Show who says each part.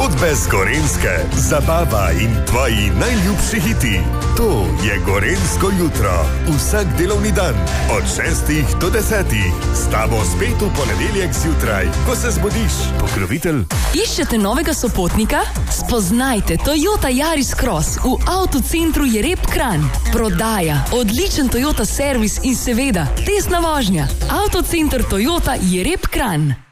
Speaker 1: Zgodbe z Gorenjske, zabava in tvoji najljubši hiti. To je Gorenjsko jutro. Vsak delovni dan od 6 do 10. S tabo spet v ponedeljek zjutraj, ko se zbudiš. Pokrovitelj.
Speaker 2: Iščete novega sopotnika? Spoznajte Toyota Yaris Cross v avtocentru Jereb Kranj. Prodaja, odličen Toyota servis in seveda testna vožnja. Avtocenter Toyota Jereb Kranj.